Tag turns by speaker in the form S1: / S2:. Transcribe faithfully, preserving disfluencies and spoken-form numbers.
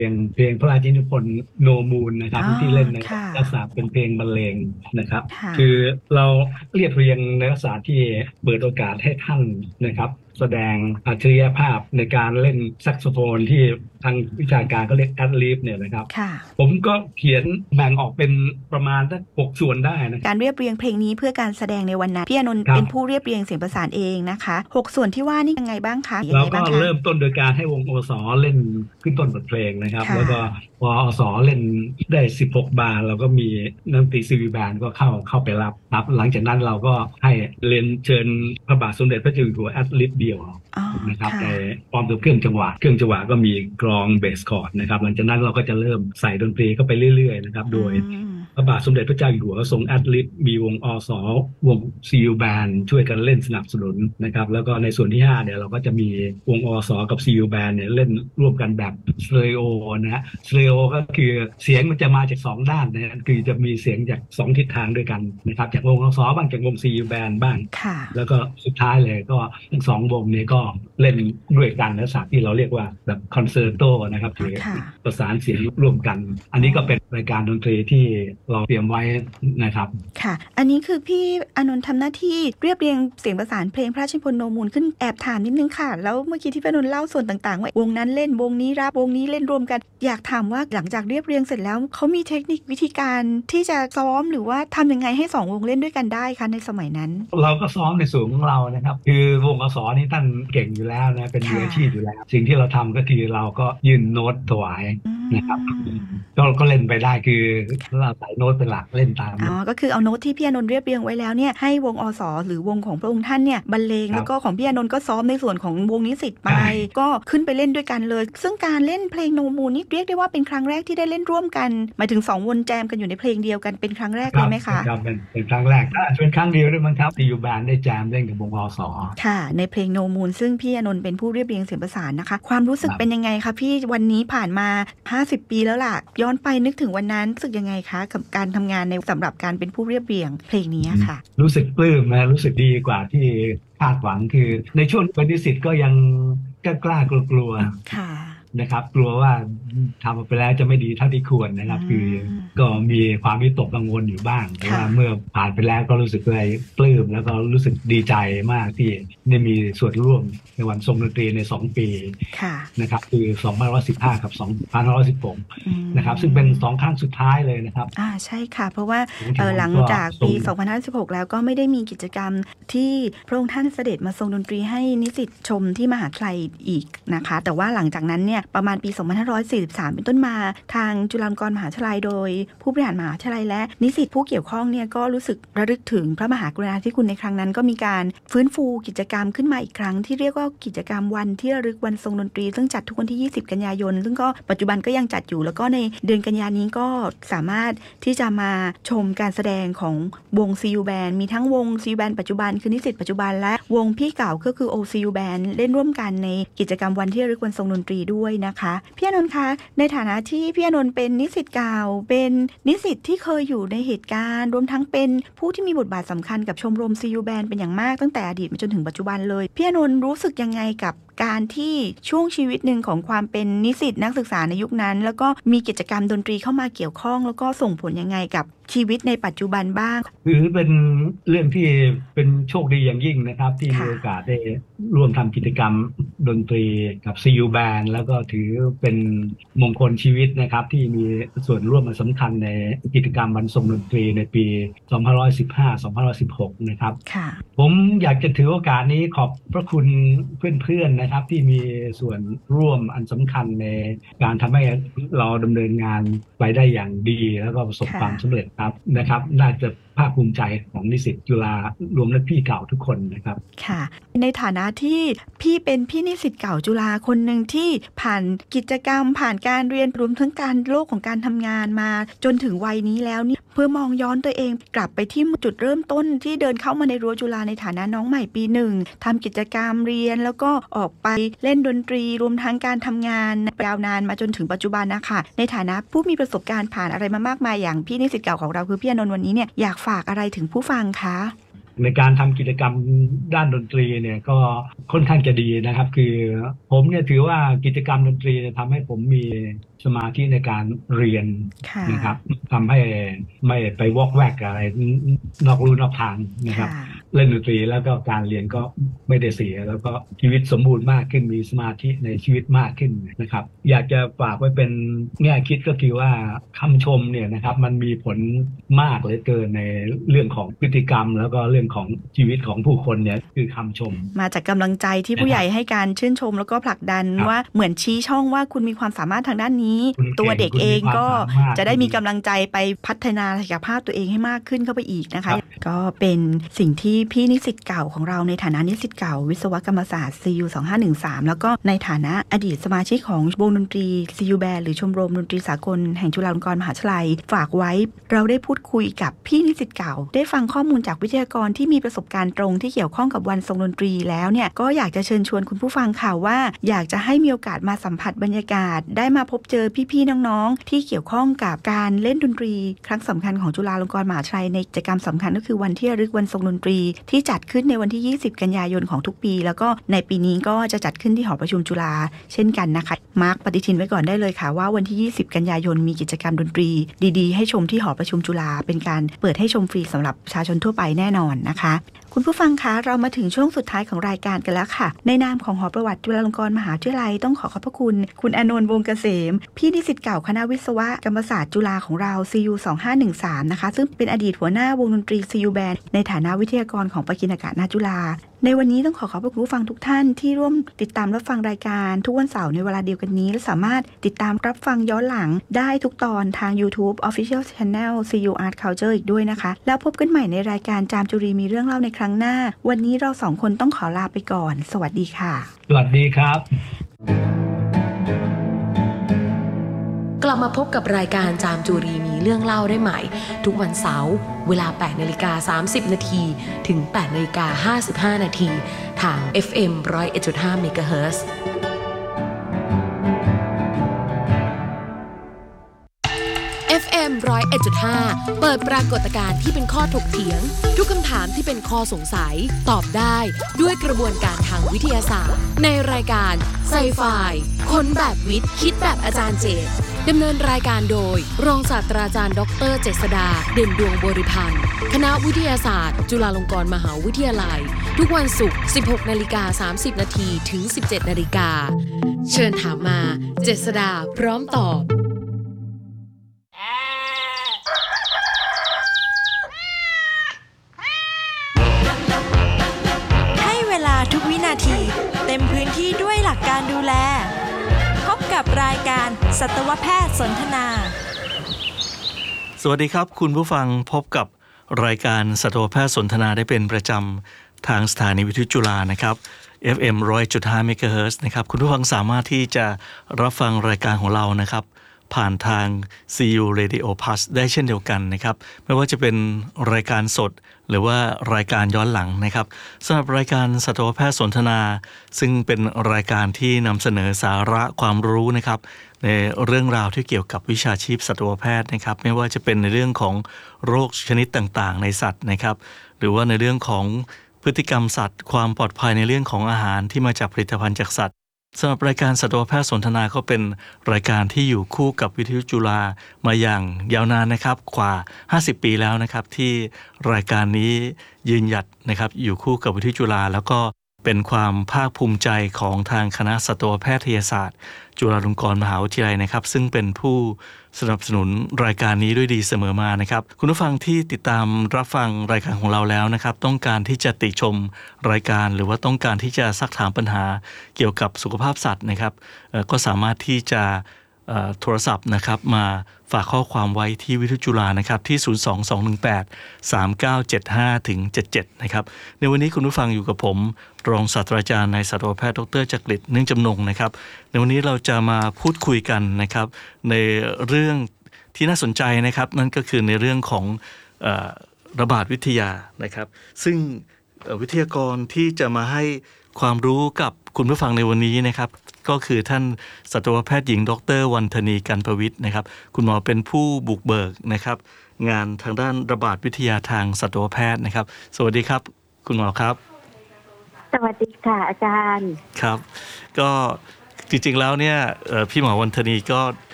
S1: เพลงเพลงพระราชนิพนธ์โนมูลนะครับ
S2: อ๋อ
S1: ที่เล่นใน
S2: ค่ะ
S1: ลักษณะเป็นเพลงบรรเลงนะครับ
S2: ค่ะ
S1: คือเราเรียบเรียงในลักษณะที่เปิดโอกาสให้ท่านนะครับแสดงอัจฉริยภาพในการเล่นแซกโซโฟนที่ทางวิชาการก็เรียกแอดลิฟเนี่ยนะครับ
S2: ค่ะ
S1: ผมก็เขียนแบ่งออกเป็นประมาณสักหกส่วนได้นะ
S2: การเรียบเรียงเพลงนี้เพื่อการแสดงในวันนั้นพี่อานนท์
S1: ครับ
S2: เป็นผู้เรียบเรียงเสียงประสานเองนะคะหกส่วนที่ว่านี่ยังไงบ้างคะยัง
S1: เราก็
S2: ไงบ้างคะ
S1: เริ่มต้นโดยการให้วงโอสเล่นขึ้นต้นบทเพลงนะครับ
S2: ค่ะ
S1: แล้วก็พออสเล่นได้สิบหกบาร์เราก็มีนักดนตรีซีวีแบนด์ก็เข้าเข้าไปรับครับหลังจากนั้นเราก็ให้เรียนเชิญพระบาทสมเด็จพระเจ้าอยู่หัวแอดลิบเดียว
S2: อ๋อ
S1: นะครับ
S2: ค่ะ
S1: ในพร้อมกับเครื่องจังหวะเครื่องจังหวะก็มีกลองเบสคอร์ดนะครับหลังจากนั้นเราก็จะเริ่มใส่ดนตรีเข้าไปเรื่อยๆนะครับ
S2: อื
S1: โดย
S2: ม
S1: พระบาทสมเด็จพระเจ้าอยู่หัวทรงแอดลิบมีวงอสวงซีอูแบนช่วยกันเล่นสนับสนุนนะครับแล้วก็ในส่วนที่ห้าเนี่ยเราก็จะมีวงอสกับซีอูแบนเนี่ยเล่นร่วมกันแบบสเตอริโอนะฮะสเตอริโอก็คือเสียงมันจะมาจากสองด้านนะฮะคือจะมีเสียงจากสองทิศทางด้วยกันนะครับจากวงอสบ้างจากวงซีอูแบนบ้าง
S2: ค่ะ
S1: แล้วก็สุดท้ายเลยก็ทั้งสองวงนี้ก็เล่นด้วยกันลักษณะที่เราเรียกว่าแบบคอนเสิร์ตโตนะครับคือ
S2: ค่ะ
S1: ประสานเสียงร่วมกันอันนี้ก็เป็นรายการดนตรีที่เราเตรียมไว้นะครับ
S2: ค่ะอันนี้คือพี่อานนท์ทำหน้าที่เรียบเรียงเสียงประสานเพลงพระราชนิพนธ์โนมูลขึ้นแอบถามนิดนึงค่ะแล้วเมื่อกี้ที่พี่อานนท์เล่าส่วนต่างๆว่าวงนั้นเล่นวงนี้รับวงนี้เล่นรวมกันอยากถามว่าหลังจากเรียบเรียงเสร็จแล้วเขามีเทคนิควิธีการที่จะซ้อมหรือว่าทำยังไงให้สองวงเล่นด้วยกันได้คะในสมัยนั้น
S1: เราก็ซ้อมในส่วนของเรานะครับคือวงอสนี่ท่านเก่งอยู่แล้วนะเป็นมือ
S2: ค่ะ
S1: อาชีพอยู่แล้วสิ่งที่เราทำก็คือเราก็ยื่นโน้ตถวาย
S2: อื
S1: นะครับ
S2: ม
S1: ก็ก็เล่นไปได้คือเราใส่โน้ตเป็นหลักเล่นตาม
S2: อ๋อ
S1: โน้ต
S2: ก็คือเอาโน้ตที่พี่อานนท์เรียบเรียงไว้แล้วเนี่ยให้วงอสหรือวงของพระองค์ท่านเนี่ยบรรเลง
S1: ครับ
S2: แล้วก็ของพี่อานนท์ก็ซ้อมในส่วนของวงนิสิตไป
S1: ใช่
S2: ก็ขึ้นไปเล่นด้วยกันเลย ซึ่งการเล่นเพลงโนมูนนี่เรียกได้ว่าเป็นครั้งแรกที่ได้เล่นร่วมกันหมายถึงสองวงแจมกันอยู่ในเพลงเดียวกันเป็นครั้งแรก
S1: ครับ
S2: เลยไหมคะ
S1: ครับเป็นเป็นครั้งแรกอ่าเป็นครั้งเดียวด้วยมั้งครับที่อยู่แบนด์ได้แจมเล่นกับวงอส
S2: ค่ะในเพลงโนมูนซึ่งพี่อานนท์เป็นผู้เรียบเรียงเสียงประสานนะคะความรู้สึกเป็นยังไงคะพี่วันนี้ผ่านมาห้าสิบปีแล้วล่ะย้อนไปนึกถึงวันนั้นรู้สึกยังไงคะกับการทำงานในสำหรับการเป็นผู้เรียบเรียงเพลงนี้ค่ะ
S1: รู้สึกปลื้มนะรู้สึกดีกว่าที่คาดหวังคือในช่วงเป็นนิสิตก็ยังกล้ากล้ากลัวกลัว
S2: ค่ะ
S1: นะครับกลัวว่าทำไปแล้วจะไม่ดีเท่าที่ควรนะค
S2: อื
S1: รับคือ
S2: ม
S1: ก็มีความวิตกกังวลอยู่บ้างแต่ว่า
S2: ค่ะ
S1: เมื่อผ่านไปแล้วก็รู้สึกเลยปลื้มแล้วก็รู้สึกดีใจมากที่ได้มีส่วนร่วมในวันทรงดนตรีในสองปี
S2: ค่ะ
S1: นะครับคือสองพันห้าร้อยสิบห้ากับสองพันห้าร้อยสิบหก
S2: อื
S1: นะครับซึ่งเป็นสอง
S2: ม
S1: ครั้งสุดท้ายเลยนะครับ
S2: อ่าใช่ค่ะ เพราะว่า
S1: หลัง
S2: เอ่อหลัง
S1: จากนั้นก็
S2: จากปี
S1: ทรง
S2: สองพันห้าร้อยสิบหก แล้วก็ไม่ได้มีกิจกรรมที่พระองค์ท่านเสด็จมาทรงดนตรีให้นิสิตชมที่มหาวิทยาลัยอีกนะคะ แต่ว่าหลังจากนั้นเนี่ยประมาณปี สองพันห้าร้อยสี่สิบสาม เป็นต้นมาทางจุฬาลงกรณ์มหาวิทยาลัยโดยผู้บริหารมหาวิทยาลัยและนิสิตผู้เกี่ยวข้องเนี่ยก็รู้สึกระลึกถึงพระมหากรุณาธิคุณในครั้งนั้นก็มีการฟื้นฟูกิจกรรมขึ้นมาอีกครั้งที่เรียกว่ากิจกรรมวันที่ระลึกวันทรงดนตรีซึ่งจัดทุกวันที่ยี่สิบกันยายนซึ่งก็ปัจจุบันก็ยังจัดอยู่แล้วก็ในเดือนกันยายนนี้ก็สามารถที่จะมาชมการแสดงของวง ซี ยู Band มีทั้งวง ซี ยู Band ปัจจุบันคือนิสิตปัจจุบันและวงพี่เก่าก็คือ โอ ซี ยู Band เล่นร่วมกันในกิจกรรมวันที่ระลึกวันทรงดนตรีด้วยนะคะพี่อานนท์คะในฐานะที่พี่อานนท์เป็นนิสิตเก่าเป็นนิสิตที่เคยอยู่ในเหตุการณ์รวมทั้งเป็นผู้ที่มีบทบาทสำคัญกับชมรม ซี ยู Band เป็นอย่างมากตั้งแต่อดีตมาจนถึงปัจจุบันเลยพี่อานนท์รู้สึกยังไงกับการที่ช่วงชีวิตหนึ่งของความเป็นนิสิตนักศึกษาในยุคนั้นแล้วก็มีกิจกรรมดนตรีเข้ามาเกี่ยวข้องแล้วก็ส่งผลยังไงกับชีวิตในปัจจุบันบ้าง
S1: ถือเป็นเรื่องที่เป็นโชคดีอย่างยิ่งนะครับที่มี
S2: ค่ะ
S1: โอกาสได้ร่วมทำกิจกรรมดนตรีกับ ซี ยู Band แล้วก็ถือเป็นมงคลชีวิตนะครับที่มีส่วนร่วมมันสำคัญในกิจกรรมวันทรงดนตรีในปี สองพันห้าร้อยสิบห้า สองพันห้าร้อยสิบหก นะครับ
S2: ค่ะ
S1: ผมอยากจะถือโอกาสนี้ขอบพระคุณเพื่อนๆนะครับที่มีส่วนร่วมอันสำคัญในการทำให้เราดำเนินงานไปได้อย่างดีแล้วก็ประสบค
S2: ค่ะ
S1: วามสำเร็จครับนะครับน่าจะภาคภูมิใจของนิสิตจุฬารวมและพี่เก่าทุกคนนะครับ
S2: ค่ะในฐานะที่พี่เป็นพี่นิสิตเก่าจุฬาคนหนึ่งที่ผ่านกิจกรรมผ่านการเรียนรวมทั้งการโลกของการทำงานมาจนถึงวัยนี้แล้วนี่เพื่อมองย้อนตัวเองกลับไปที่จุดเริ่มต้นที่เดินเข้ามาในรั้วจุฬาในฐานะน้องใหม่ปีหนึ่งทำกิจกรรมเรียนแล้วก็ออกไปเล่นดนตรีรวมทั้งการทำงานยาวนานมาจนถึงปัจจุบันนะคะในฐานะผู้มีประสบการณ์ผ่านอะไรมามากมายอย่างพี่นิสิตเก่าของเราคือพี่อานนท์วันนี้เนี่ยอยากฝากอะไรถึงผู้ฟังคะ
S1: ในการทำกิจกรรมด้านดนตรีเนี่ยก็ค่อนข้างจะดีนะครับคือผมเนี่ยถือว่ากิจกรรมดนตรีทำให้ผมมีสมาธิในการเรียนนะครับทำให้ไม่ไปวอกแวกอะไรนอกลู่นอกทางนะครับเล่นดนตรีแล้วก็การเรียนก็ไม่ได้เสียแล้วก็ชีวิตสมบูรณ์มากขึ้นมีสมาธิในชีวิตมากขึ้นนะครับอยากจะฝากไว้เป็นแง่คิดก็คือว่าคำชมเนี่ยนะครับมันมีผลมากเหลือเกินในเรื่องของพฤติกรรมแล้วก็เรื่องของชีวิตของผู้คนเนี่ยคือคำชม
S2: มาจากกำลังใจที่ผู้ใหญ่ให้การชื่นชมแล้วก็ผลักดันว่าเหมือนชี้ช่องว่าคุณมีความสามารถทางด้านนี้ตัวเด็กเองก็จะได้มีกำลังใจไปพัฒนาศักยภาพตัวเองให้มากขึ้นเข้าไปอีกนะคะก็เป็นสิ่งที่พี่นิสิตเก่าของเราในฐานะนิสิตเก่าวิศวกรรมศาสตร์ ซี ยู สองห้าหนึ่งสามแล้วก็ในฐานะอดีตสมาชิกของวงดนตรี ซี ยู Band หรือชมรมดนตรีสากลแห่งจุฬาลงกรณ์มหาวิทยาลัยฝากไว้เราได้พูดคุยกับพี่นิสิตเก่าได้ฟังข้อมูลจากวิทยากรที่มีประสบการณ์ตรงที่เกี่ยวข้องกับวันทรงดนตรีแล้วเนี่ยก็อยากจะเชิญชวนคุณผู้ฟังค่ะว่าอยากจะให้มีโอกาสมาสัมผัสบรรยากาศได้มาพบเจอพี่ๆน้องๆที่เกี่ยวข้องกับการเล่นดนตรีครั้งสำคัญของจุฬาลงกรณ์มหาวิทยาลัยในกิจกรรมสำคัญก็คือวันที่ระลึกวันทรงดนตรีที่จัดขึ้นในวันที่ยี่สิบกันยายนของทุกปีแล้วก็ในปีนี้ก็จะจัดขึ้นที่หอประชุมจุฬาเช่นกันนะคะมาร์คปฏิทินไว้ก่อนได้เลยค่ะว่าวันที่ยี่สิบกันยายนมีกิจกรรมดนตรีดีๆให้ชมที่หอประชุมจุฬาเป็นการเปิดให้ชมฟรีสำหรับประชาชนทั่วไปแน่นอนนะคะคุณผู้ฟังคะเรามาถึงช่วงสุดท้ายของรายการกันแล้วค่ะในนามของหอประวัติจุฬาลงกรณ์มหาวิทยาลัยต้องขอขอบพระคุณคุณอานนท์วงศ์เกษมพี่นิสิตเก่าคณะวิศวกรรมศาสตร์จุฬาของเรา ซี ยู สองห้าหนึ่งสามนะคะซึ่งเป็นอดีตหัวหน้าวงดนตรี ซี ยู Band ในฐานะวิทยากรของปกิณกะณจุฬาในวันนี้ต้องขอขอบคุณผู้ฟังทุกท่านที่ร่วมติดตามรับฟังรายการทุกวันเสาร์ในเวลาเดียวกันนี้และสามารถติดตามรับฟังย้อนหลังได้ทุกตอนทาง YouTube Official Channel ซี ยู Art Culture อีกด้วยนะคะแล้วพบกันใหม่ในรายการจามจุรีมีเรื่องเล่าในครั้งหน้าวันนี้เราสองคนต้องขอลาไปก่อนสวัสดีค่ะ
S1: สวัสดีครับ
S3: กลับมาพบกับรายการจามจุรีมีเรื่องเล่าได้ใหม่ทุกวันเสาร์เวลา แปดนาฬิกาสามสิบนาที ถึง แปดนาฬิกาห้าสิบห้านาทีทาง เอฟ เอ็ม หนึ่งร้อยเอ็ดจุดห้า เมกะเฮิรตซ์เอฟ เอ็ม หนึ่งร้อยเอ็ดจุดห้า เปิดปรากฏการณ์ที่เป็นข้อถกเถียงทุกคำถามที่เป็นข้อสงสัยตอบได้ด้วยกระบวนการทางวิทยาศาสตร์ในรายการไซไฟคนแบบวิทย์คิดแบบอาจารย์เจตดำเนินรายการโดยรองศาสตราจารย์ดรเจษฎาเด่นดวงบริพันธ์คณะวิทยาศาสตร์จุฬาลงกรณ์มหาวิทยาลัยทุกวันศุกร์ สิบหกนาฬิกาสามสิบนาที ถึง สิบเจ็ดนาฬิกาเชิญถามมาเจษฎาพร้อมตอบ
S4: ให้เวลาทุกวินาทีเต็มพื้นที่ด้วยหลักการดูแลพบกับรายการสัตวแพทย์สนทนา
S5: สวัสดีครับคุณผู้ฟังพบกับรายการสัตวแพทย์สนทนาได้เป็นประจำทางสถานีวิทยุจุฬานะครับ เอฟ เอ็ม หนึ่งร้อยจุดห้า เมกะเฮิรตซ์นะครับคุณผู้ฟังสามารถที่จะรับฟังรายการของเรานะครับผ่านทาง ซี ยู Radio Plus ได้เช่นเดียวกันนะครับไม่ว่าจะเป็นรายการสดหรือว่ารายการย้อนหลังนะครับสำหรับรายการสัตวแพทย์สนทนาซึ่งเป็นรายการที่นำเสนอสาระความรู้นะครับในเรื่องราวที่เกี่ยวกับวิชาชีพสัตวแพทย์นะครับไม่ว่าจะเป็นในเรื่องของโรคชนิดต่างๆในสัตว์นะครับหรือว่าในเรื่องของพฤติกรรมสัตว์ความปลอดภัยในเรื่องของอาหารที่มาจากผลิตภัณฑ์จากสัตว์สำหรับรายการสัตวแพทย์สนทนาก็เป็นรายการที่อยู่คู่กับวิทยุจุฬามาอย่างยาวนานนะครับกว่าห้าสิบปีแล้วนะครับที่รายการนี้ยืนหยัดนะครับอยู่คู่กับวิทยุจุฬาแล้วก็เป็นความภาคภูมิใจของทางคณะสัตวแพทยศาสตร์จุฬาลงกรณ์มหาวิทยาลัยนะครับซึ่งเป็นผู้สนับสนุนรายการนี้ด้วยดีเสมอมานะครับคุณผู้ฟังที่ติดตามรับฟังรายการของเราแล้วนะครับต้องการที่จะติชมรายการหรือว่าต้องการที่จะซักถามปัญหาเกี่ยวกับสุขภาพสัตว์นะครับก็สามารถที่จะโทรศัพท์นะครับมาฝากข้อความไว้ที่วิทยุจุฬานะครับที่ศูนย์ สอง สอง หนึ่ง แปด สาม เก้า เจ็ด ห้า ถึง เจ็ด เจ็ดนะครับในวันนี้คุณผู้ฟังอยู่กับผมรองศาสตราจารย์นายสัตวแพทย์ดรจักริดเนื่องจำนงนะครับในวันนี้เราจะมาพูดคุยกันนะครับในเรื่องที่น่าสนใจนะครับนั่นก็คือในเรื่องของเอ่อระบาดวิทยานะครับซึ่งวิทยากรที่จะมาให้ความรู้กับคุณผู้ฟังในวันนี้นะครับก็คือท่านสัตวแพทย์หญิงดร.วรรธนีกันประวิตรนะครับคุณหมอเป็นผู้บุกเบิกนะครับงานทางด้านระบาดวิทยาทางสัตวแพทย์นะครับสวัสดีครับคุณหมอครับ
S6: สวัสดีค่ะอาจารย์
S5: ครับก็จริงๆแล้วเนี่ยพี่หมอวรรธนีก็